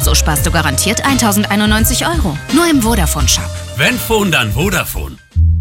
So sparst du garantiert 1.091 €. Nur im Vodafone-Shop. Wenn Phone, dann Vodafone.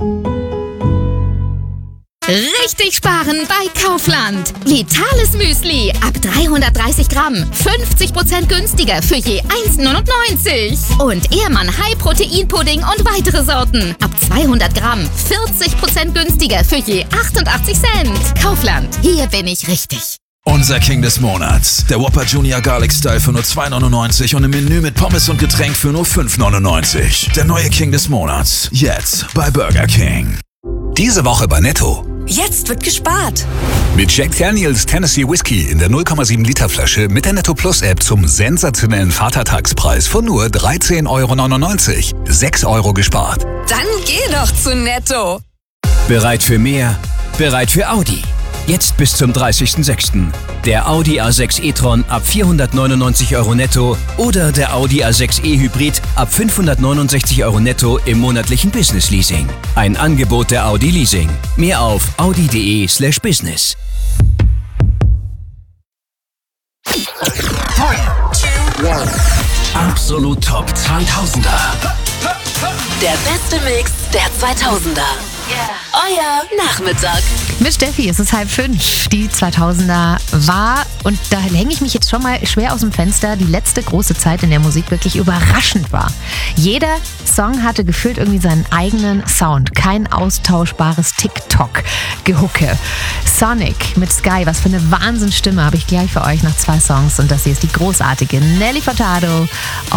Richtig sparen bei Kaufland. Vitales Müsli ab 330 Gramm. 50% günstiger für je 1,99. Und Ehrmann High-Protein-Pudding und weitere Sorten. Ab 200 Gramm. 40% günstiger für je 88 Cent. Kaufland. Hier bin ich richtig. Unser King des Monats. Der Whopper Junior Garlic Style für nur 2,99 und im Menü mit Pommes und Getränk für nur 5,99. Der neue King des Monats. Jetzt bei Burger King. Diese Woche bei Netto. Jetzt wird gespart. Mit Jack Daniels Tennessee Whiskey in der 0,7 Liter Flasche mit der Netto Plus App zum sensationellen Vatertagspreis von nur 13,99 €. 6 € gespart. Dann geh doch zu Netto. Bereit für mehr? Bereit für Audi. Jetzt bis zum 30.06. Der Audi A6 e-tron ab 499 € netto oder der Audi A6 e-Hybrid ab 569 € netto im monatlichen Business Leasing. Ein Angebot der Audi Leasing. Mehr auf audi.de/business. Absolut Top 2000er. Der beste Mix der 2000er. Euer Nachmittag. Mit Steffi, es ist 4:30. Die 2000er war, und da hänge ich mich jetzt schon mal schwer aus dem Fenster, die letzte große Zeit, in der Musik wirklich überraschend war. Jeder Song hatte gefühlt irgendwie seinen eigenen Sound. Kein austauschbares TikTok-Gehucke. Sonic mit Sky, was für eine Wahnsinnsstimme, habe ich gleich für euch nach 2 Songs. Und das hier ist die großartige Nelly Furtado